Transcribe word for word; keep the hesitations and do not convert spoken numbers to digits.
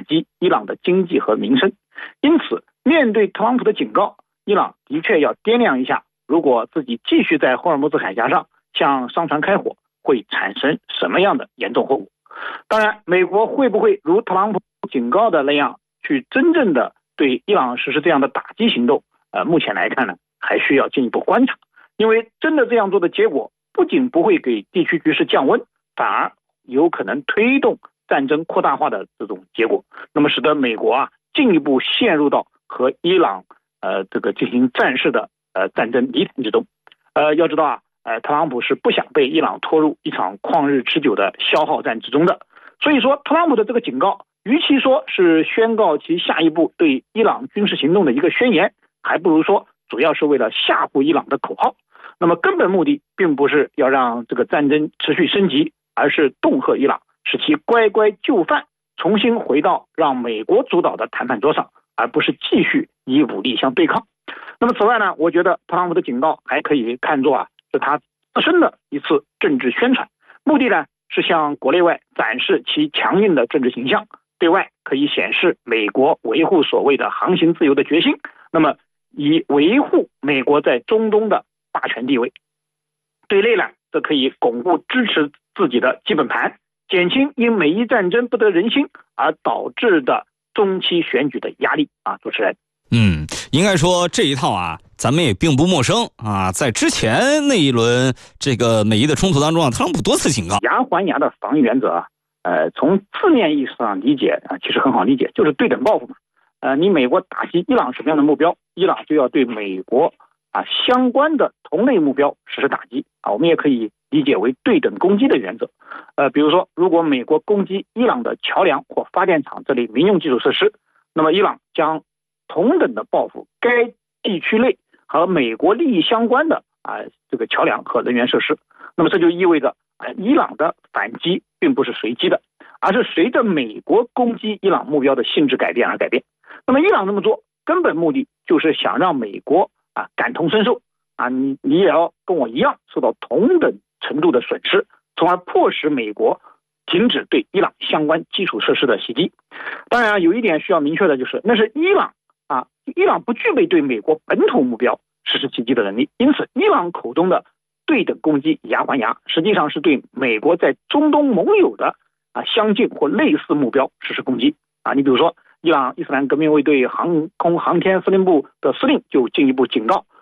击伊朗的经济和民生。因此，面对特朗普的警告，伊朗的确要掂量一下，如果自己继续在霍尔木兹海峡上向商船开火，会产生什么样的严重后果。当然，美国会不会如特朗普警告的那样去真正的对伊朗实施这样的打击行动，呃，目前来看呢，还需要进一步观察。因为真的这样做的结果，不仅不会给地区局势降温，反而有可能推动战争扩大化的这种结果，那么使得美国啊进一步陷入到和伊朗呃这个进行战事的呃战争泥潭之中。呃，要知道啊，呃，特朗普是不想被伊朗拖入一场旷日持久的消耗战之中的。所以说，特朗普的这个警告，与其说是宣告其下一步对伊朗军事行动的一个宣言，还不如说主要是为了吓唬伊朗的口号。那么根本目的并不是要让这个战争持续升级，而是恫吓伊朗，使其乖乖就范，重新回到让美国主导的谈判桌上，而不是继续以武力相对抗。那么此外呢，我觉得特朗普的警告还可以看作啊是他自身的一次政治宣传，目的呢是向国内外展示其强硬的政治形象，对外可以显示美国维护所谓的航行自由的决心，那么以维护美国在中东的霸权地位。对内呢，则可以巩固支持自己的基本盘，减轻因美伊战争不得人心而导致的中期选举的压力啊。主持人， 嗯，应该说这一套啊，咱们也并不陌生啊。在之前那一轮这个美伊的冲突当中啊，特朗普多次警告， 牙还牙的防御原则啊，呃，从字面意思上理解啊，其实很好理解，就是对等报复嘛。呃，你美国打击伊朗什么样的目标，伊朗就要对美国啊相关的同类目标实施打击啊，我们也可以理解为对等攻击的原则。呃，比如说，如果美国攻击伊朗的桥梁或发电厂这类民用基础设施，那么伊朗将同等的报复该地区内和美国利益相关的啊这个桥梁和人员设施。那么这就意味着啊，伊朗的反击并不是随机的，而是随着美国攻击伊朗目标的性质改变而改变。那么伊朗这么做根本目的就是想让美国啊感同身受啊，你你也要跟我一样受到同等程度的损失，从而迫使美国停止对伊朗相关基础设施的袭击。当然、啊、有一点需要明确的就是，那是伊朗啊，伊朗不具备对美国本土目标实施袭击的能力，因此伊朗口中的对等攻击牙还牙，实际上是对美国在中东盟友的啊相近或类似目标实施攻击啊。你比如说，伊朗伊斯兰革命卫队航空航天司令部的司令就进一步警告